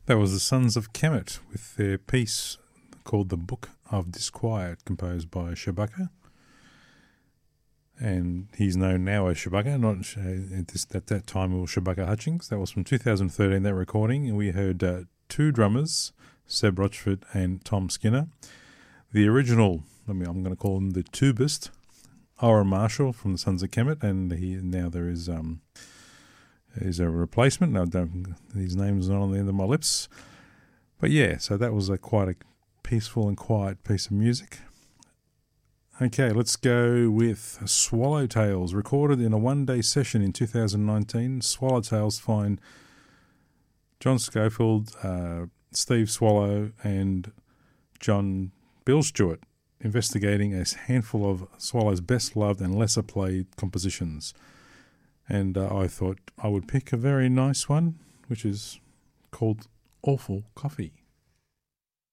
That was the Sons of Kemet with their piece called The Book of Disquiet, composed by Shabaka. And he's known now as Shabaka, not at that time it was Shabaka Hutchings. That was from 2013, that recording. And we heard two drummers, Seb Rochford and Tom Skinner. The original, I'm going to call him the tubist, Oren Marshall from the Sons of Kemet, and now there is a replacement. Now, his name's not on the end of my lips. But yeah, so that was quite a peaceful and quiet piece of music. Okay, let's go with Swallowtails, recorded in a one-day session in 2019. Swallowtails find John Schofield, Steve Swallow, and John Bill Stewart investigating a handful of Swallow's best-loved and lesser-played compositions. And I thought I would pick a very nice one, which is called Awful Coffee.